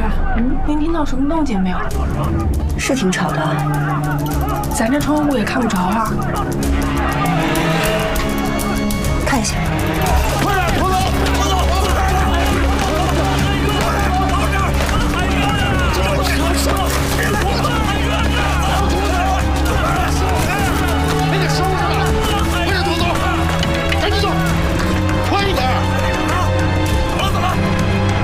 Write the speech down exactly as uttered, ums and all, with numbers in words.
嗯，您听到什么动静没有？ 是挺吵的， 咱这窗户也看不着啊。 看一下。